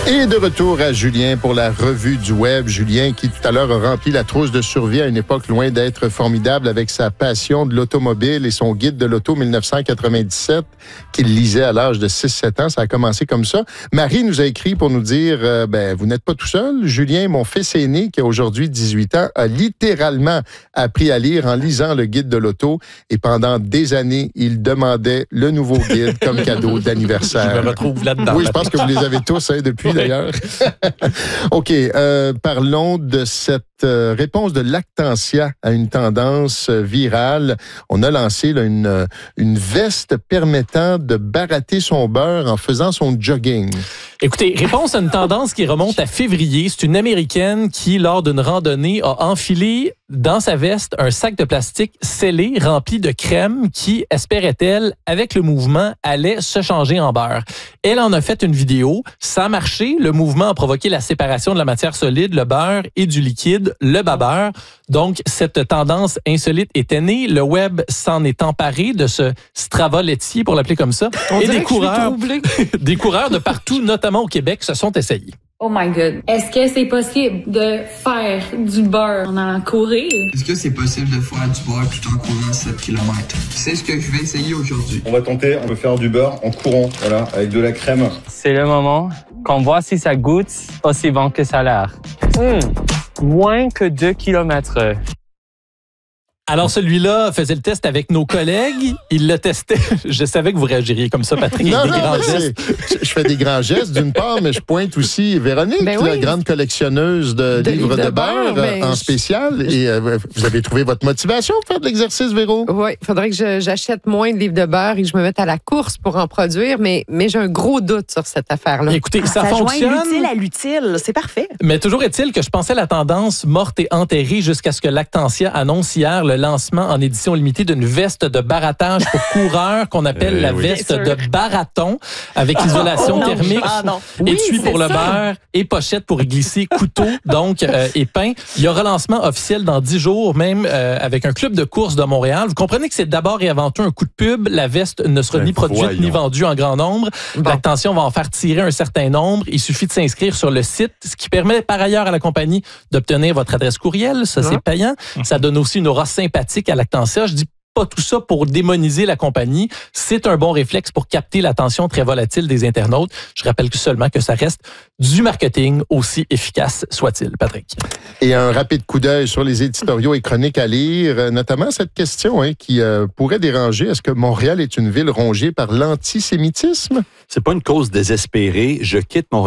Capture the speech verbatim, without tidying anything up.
Et de retour à Julien pour la revue du web. Julien qui tout à l'heure a rempli la trousse de survie à une époque loin d'être formidable avec sa passion de l'automobile et son guide de l'auto mille neuf cent quatre-vingt-dix-sept qu'il lisait à l'âge de six sept ans. Ça a commencé comme ça. Marie nous a écrit pour nous dire, euh, ben vous n'êtes pas tout seul. Julien, mon fils aîné qui a aujourd'hui dix-huit ans, a littéralement appris à lire en lisant le guide de l'auto et pendant des années, il demandait le nouveau guide comme cadeau d'anniversaire. Je me retrouve là-dedans. Oui, je pense que vous les avez tous hein, depuis d'ailleurs. OK, euh, parlons de cette euh, réponse de Lactantia à une tendance euh, virale. On a lancé là, une, une veste permettant de barater son beurre en faisant son jogging. Écoutez, réponse à une tendance qui remonte à février. C'est une Américaine qui, lors d'une randonnée, a enfilé dans sa veste un sac de plastique scellé rempli de crème qui, espérait-elle, avec le mouvement, allait se changer en beurre. Elle en a fait une vidéo. Ça a marché. Le mouvement a provoqué la séparation de la matière solide, le beurre, et du liquide, le babeur. Donc, cette tendance insolite était née. Le web s'en est emparé de ce Strava laitier, pour l'appeler comme ça. On et des que coureurs, des coureurs de partout, notamment au Québec, se sont essayés. Oh my God. Est-ce que c'est possible de faire du beurre en allant courir? Est-ce que c'est possible de faire du beurre tout en courant sept kilomètres? C'est ce que je vais essayer aujourd'hui. On va tenter, on peut faire du beurre en courant, voilà, avec de la crème. C'est le moment qu'on voit si ça goûte aussi bon que ça a l'air. Mmh. Moins que deux kilomètres. Alors, celui-là faisait le test avec nos collègues. Il le testait. Je savais que vous réagiriez comme ça, Patrick. Non, des non, grands mais gestes. c'est- je fais des grands gestes d'une part, mais je pointe aussi Véronique, Ben la oui. grande collectionneuse de, De livres livres de, de beurre beurre, euh, ben, en je- spécial. Et euh, vous avez trouvé votre motivation pour faire de l'exercice, Véro? Oui, il faudrait que je- j'achète moins de livres de beurre et que je me mette à la course pour en produire, mais, mais j'ai un gros doute sur cette affaire-là. Écoutez, ça, Ça joint fonctionne. l'utile à l'utile, c'est parfait. Mais toujours est-il que je pensais la tendance morte et enterrée jusqu'à ce que Lactantia annonce hier le lancement en édition limitée d'une veste de barattage pour coureurs qu'on appelle Euh, la oui. veste Bien sûr. de baraton avec isolation non. thermique, Ah non. étui Oui, pour c'est le ça. beurre et pochette pour y glisser couteau donc euh, et pain. Il y aura lancement officiel dans dix jours même euh, avec un club de course de Montréal. Vous comprenez que c'est d'abord et avant tout un coup de pub. La veste ne sera Ben, ni produite voyons. ni vendue en grand nombre. Bon. Lactantia va en faire tirer un certain nombre. Il suffit de s'inscrire sur le site, ce qui permet par ailleurs à la compagnie d'obtenir votre adresse courriel. Ça, c'est Ouais. payant. Ça donne aussi une aura sympathique à Lactantia. Je dis pas tout ça pour démoniser la compagnie. C'est un bon réflexe pour capter l'attention très volatile des internautes. Je rappelle que seulement que ça reste du marketing, aussi efficace soit-il. Patrick. Et un rapide coup d'œil sur les éditoriaux et chroniques à lire, euh, notamment cette question hein, qui euh, pourrait déranger. Est-ce que Montréal est une ville rongée par l'antisémitisme? C'est pas une cause désespérée. Je quitte mon